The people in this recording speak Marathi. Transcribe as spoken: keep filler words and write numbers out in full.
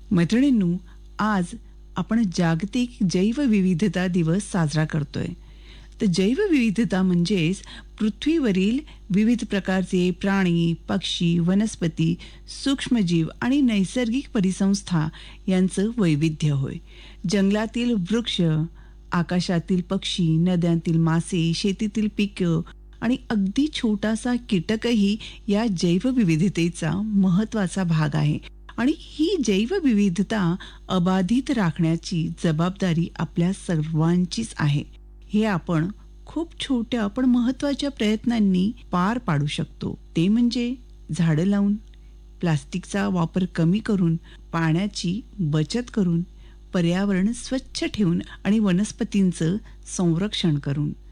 मैत्रिणींनो, आज आपण जागतिक जैवविविधता दिवस साजरा करतोय. तर जैवविविधता म्हणजेच पृथ्वीवरील विविध प्रकारचे प्राणी, पक्षी, वनस्पती, सूक्ष्मजीव आणि नैसर्गिक परिसंस्था यांचं वैविध्य होय. जंगलातील वृक्ष, आकाशातील पक्षी, नद्यांतील मासे, शेतीतील पिकं आणि अगदी छोटासा कीटकही या जैवविविधतेचा महत्त्वाचा भाग आहे. आणि ही जैवविविधता अबाधित राखण्याची जबाबदारी आपल्या सर्वांचीच आहे. हे आपण खूप छोट्या पण महत्त्वाच्या प्रयत्नांनी पार पाडू शकतो. ते म्हणजे झाडं लावून, प्लास्टिकचा वापर कमी करून, पाण्याची बचत करून, पर्यावरण स्वच्छ ठेवून आणि वनस्पतींचं संरक्षण करून.